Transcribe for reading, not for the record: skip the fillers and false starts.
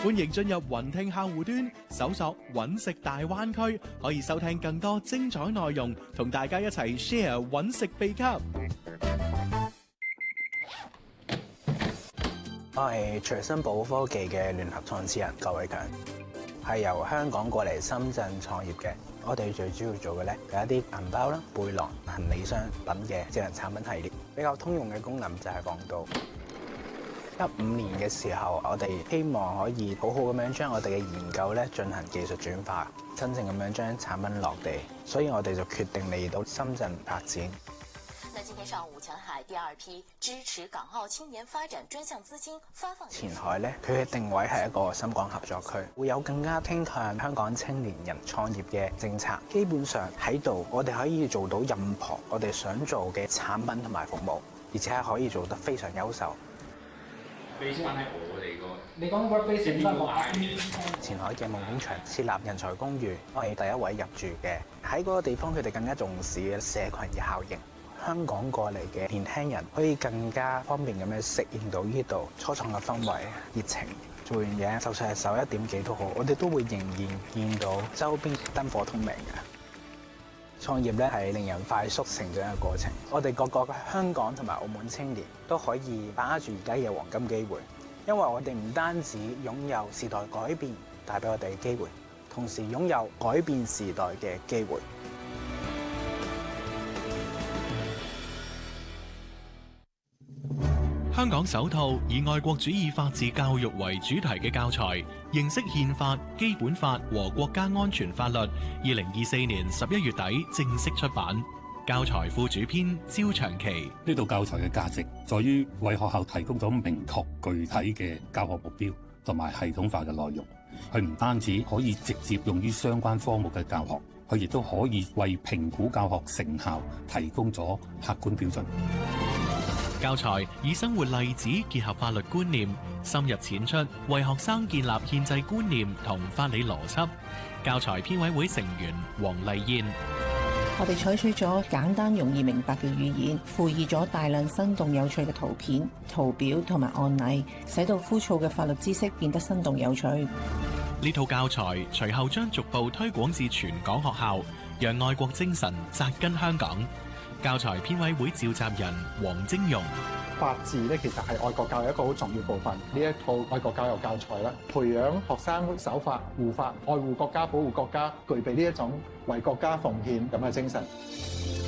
歡迎進入雲聽客戶端，搜索揾食大灣區，可以收聽更多精彩內容，同大家一齊 share 揾食秘笈。 我係隨身保科技嘅聯合創始人郭偉強，係由香港過嚟深圳創業嘅。我哋最主要做嘅咧有一啲銀包啦、背囊、行李箱等嘅智能產品系列。比較通用嘅功能就係防盜。15年嘅時候，我哋希望可以好好咁樣將我哋嘅研究咧進行技術轉化，真正咁樣將產品落地。所以我哋就決定嚟到深圳發展。 那今天上午，前海第二批支持港澳青年發展專項資金發放。 前海咧，佢嘅定位係一個深港合作區，會有更加傾向香港青年人創業嘅政策。基本上喺度，我哋可以做到任何我哋想做嘅產品同埋服務，而且係可以做得非常優秀。 base 翻喺我哋個， 你講 workbase 點解前海嘅夢工場設立人才公寓，我係第一位入住嘅。喺嗰個地方，佢哋更加重視嘅社群嘅效應。香港過嚟嘅年輕人可以更加方便咁樣適應到呢度初創嘅氛圍、熱情。做完嘢，就算係11點幾都好，我哋都會仍然見到周邊燈火通明嘅。創業咧係令人快速成長嘅過程。我哋各個香港同埋澳門青年都可以把握住而家嘅黃金機會，因為我哋唔單止擁有時代改變帶俾我哋嘅機會，同時擁有改變時代嘅機會。 香港首套以愛國主義法治教育為主題嘅教材《認識憲法、基本法和國家安全法律》，2024年11月底正式出版。教材副主編招長期。 呢套教材嘅價值在於為學校提供咗明確具體嘅教學目標同埋系統化嘅內容。佢唔單止可以直接用於相關科目嘅教學，佢亦都可以為評估教學成效提供咗客觀標準。 教材以生活例子結合法律觀念，深入淺出，為學生建立憲制觀念同法理邏輯。教材編委會成員黃麗燕。 我哋採取咗簡單容易明白嘅語言，附以咗大量生動有趣嘅圖片、圖表同埋案例，使到枯燥嘅法律知識變得生動有趣。 呢套教材隨後將逐步推廣至全港學校，讓愛國精神扎根香港。教材編委會召集人黃晶容。 法治咧，其實係愛國教育一個好重要部分。呢一套愛國教育教材咧，培養學生守法、護法、愛護國家、保護國家，具備呢一種為國家奉獻咁嘅精神。